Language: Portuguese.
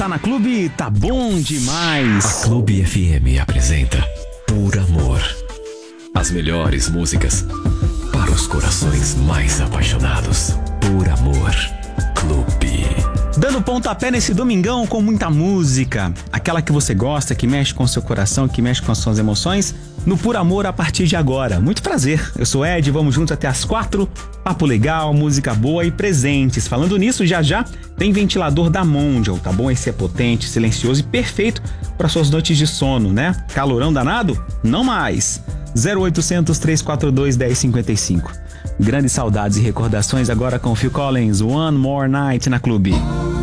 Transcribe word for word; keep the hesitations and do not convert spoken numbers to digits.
Tá na Clube, tá bom demais. A Clube F M apresenta Por Amor. As melhores músicas para os corações mais apaixonados. Por Amor. Clube. Dando pontapé nesse domingão com muita música. Aquela que você gosta, que mexe com o seu coração, que mexe com as suas emoções. No Por Amor a partir de agora. Muito prazer. Eu sou Ed, vamos juntos até as quatro. Papo legal, música boa e presentes. Falando nisso, já já tem ventilador da Mondial, tá bom? Esse é potente, silencioso e perfeito para suas noites de sono, né? Calorão danado? Não mais. zero oitocentos, três quatro dois, um zero cinco cinco. Grandes saudades e recordações agora com Phil Collins, One More Night na Clube.